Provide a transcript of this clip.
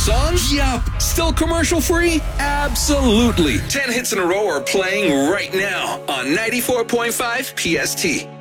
song? Yup. Still commercial free? Absolutely. 10 hits in a row are playing right now on 94.5 PST.